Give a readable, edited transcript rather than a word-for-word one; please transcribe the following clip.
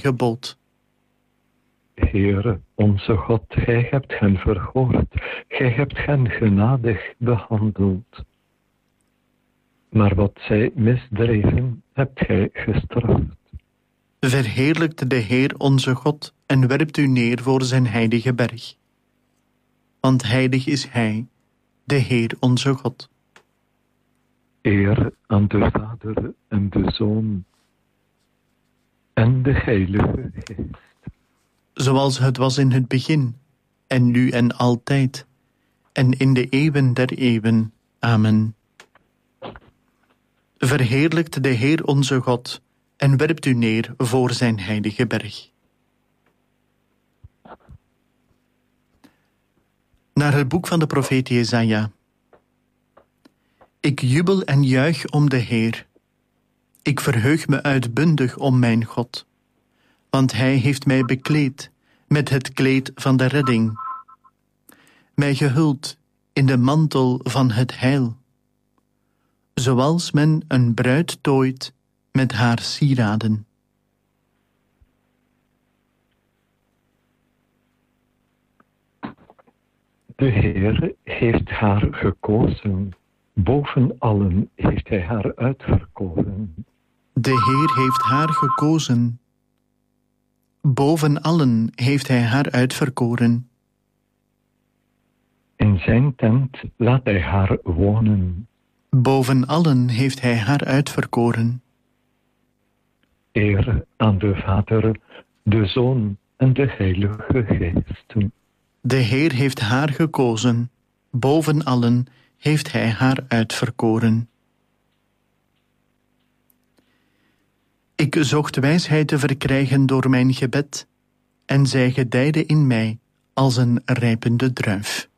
gebod. Heere, onze God, gij hebt hen verhoord, gij hebt hen genadig behandeld. Maar wat zij misdreven, hebt gij gestraft. Verheerlijkt de Heer onze God en werpt u neer voor zijn heilige berg. Want heilig is Hij, de Heer onze God. Eer aan de Vader en de Zoon en de Heilige Geest. Zoals het was in het begin, en nu en altijd, en in de eeuwen der eeuwen. Amen. Verheerlijkt de Heer onze God en werpt u neer voor zijn heilige berg. Naar het boek van de profeet Jesaja. Ik jubel en juich om de Heer. Ik verheug me uitbundig om mijn God. Want Hij heeft mij bekleed met het kleed van de redding. Mij gehuld in de mantel van het heil. Zoals men een bruid tooit met haar sieraden. De Heer heeft haar gekozen. Boven allen heeft hij haar uitverkoren. De Heer heeft haar gekozen. Boven allen heeft hij haar uitverkoren. In zijn tent laat hij haar wonen. Boven allen heeft hij haar uitverkoren. Eer aan de Vader, de Zoon en de Heilige Geest. De Heer heeft haar gekozen. Boven allen heeft hij haar uitverkoren. Ik zocht wijsheid te verkrijgen door mijn gebed, en zij gedijde in mij als een rijpende druif.